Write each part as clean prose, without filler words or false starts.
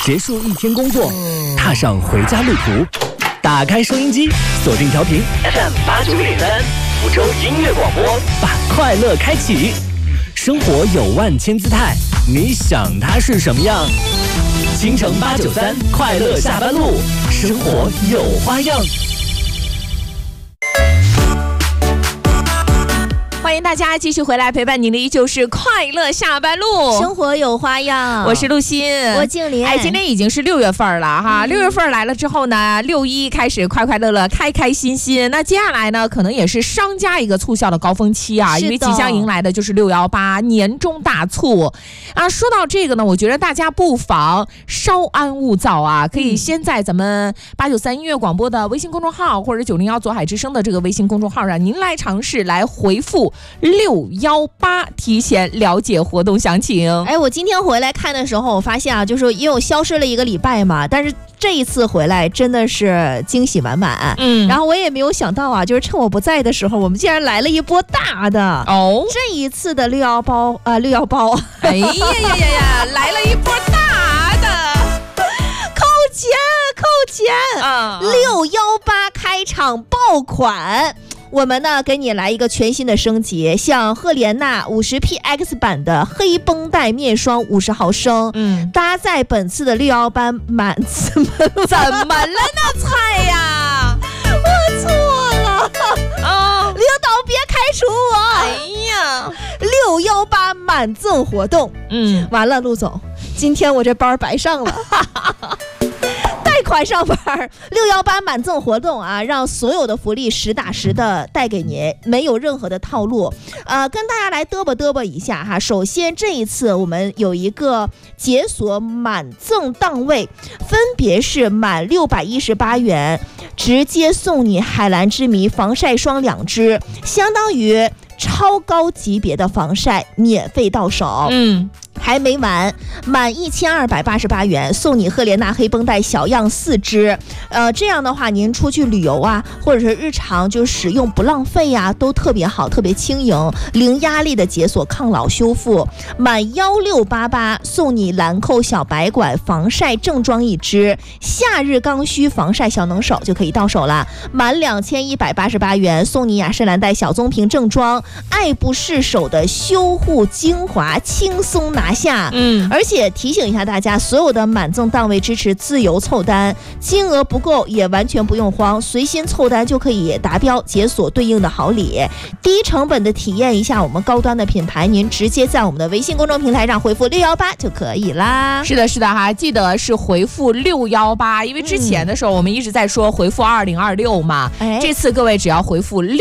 结束一天工作，踏上回家路途，打开收音机，锁定调频 FM89.3，福州音乐广播，把快乐开启。生活有万千姿态，你想它是什么样？京城893快乐下班路，生活有花样。 欢迎大家继续回来，陪伴您的依旧是快乐下班路， 生活有花样。 我是陆欣， 我静玲。 今天已经是6月份了哈，6月份来了之后呢，6·1开始快快乐乐、开开心心。那接下来呢，可能也是商家一个促销的高峰期啊，因为即将迎来的就是618年终大促啊。说到这个呢，我觉得大家不妨稍安勿躁啊，可以先在咱们893音乐广播的微信公众号，或者901左海之声的这个微信公众号上，您来尝试来回复618，提前了解活动详情。 我今天回来看的时候，我发现啊，就是因为我消失了1个礼拜嘛，但是这一次回来真的是惊喜满满。然后我也没有想到啊，就是趁我不在的时候，我们竟然来了一波大的哦。这一次的618包， 哎呀，来了一波大的， 扣钱啊！618开场爆款。我们呢给你来一个全新的升级，像赫莲娜 50PX 版的黑绷带面霜50毫升，搭载本次的618满怎么了呢？菜呀，我错了啊！领导别开除我！ 哎呀 ，618满赠活动，完了，陆总，今天我这班白上了。贷款上班，618满赠活动啊，让所有的福利实打实的带给您，没有任何的套路。跟大家来嘚啵一下哈。首先这一次我们有一个解锁满赠档位，分别是满618元，直接送你海蓝之谜防晒霜2支，相当于超高级别的防晒免费到手。还没完，满1288元送你赫莲娜黑绷带小样4支，这样的话您出去旅游啊，或者是日常就使用不浪费啊，都特别好，特别轻盈，零压力的解锁抗老修复。满1688送你兰蔻小白管防晒正装1支，夏日刚需防晒小能手就可以到手了。满2188元送你雅诗兰黛小棕瓶正装，爱不释手的修护精华轻松拿下。而且提醒一下大家，所有的满赠档位支持自由凑单，金额不够也完全不用慌，随心凑单就可以达标，解锁对应的好礼。低成本的体验一下我们高端的品牌，您直接在我们的微信公众平台上回复618就可以啦。 是的哈，记得是回复618，因为之前的时候我们一直在说回复2026嘛，这次各位只要回复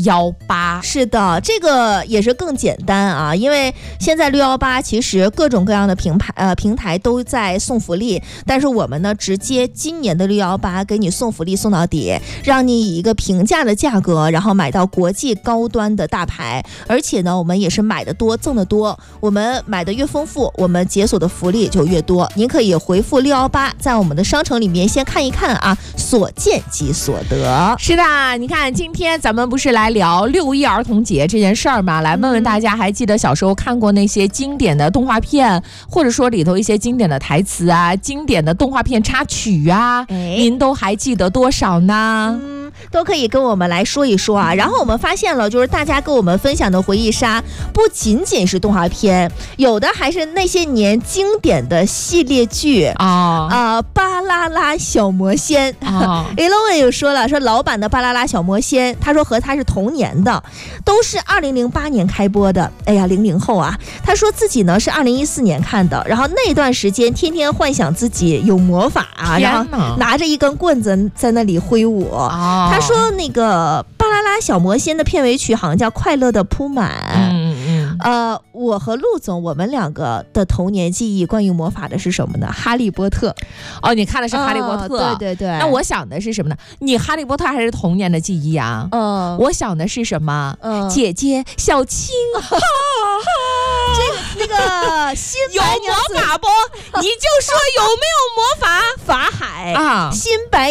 618。 是的，这个也是更简单啊，因为现在618其实各种各样的平台都在送福利，但是我们呢直接今年的618给你送福利送到底，让你以一个平价的价格，然后买到国际高端的大牌。而且呢我们也是买的多赠的多，我们买的越丰富，我们解锁的福利就越多。您可以回复618，在我们的商城里面先看一看啊，所见即所得。 是的，你看今天咱们不是来聊6·1儿童节这件事儿吗？来问问大家，还记得小时候看过那些经典的动画片，或者说里头一些经典的台词啊，经典的动画片插曲啊，您都还记得多少呢？ 都可以跟我们来说一说啊。然后我们发现了，就是大家跟我们分享的回忆杀不仅仅是动画片，有的还是那些年经典的系列剧巴啦啦小魔仙。Elowen 又说了，说老版的巴啦啦小魔仙，他说和他是同年的，都是2008年开播的。哎呀，00后啊。他说自己呢是2014年看的，然后那段时间天天幻想自己有魔法啊，然后拿着一根棍子在那里挥舞。他说那个巴啦啦小魔仙的片尾曲好像叫快乐的铺满。我和陆总我们2个的童年记忆关于魔法的是什么呢？哈利波特。 你看的是哈利波特。 对。 那我想的是什么呢？你哈利波特还是童年的记忆啊？我想的是什么？姐姐小青。 那个新有魔法不？你就说有没有魔法？ 法海啊， 新白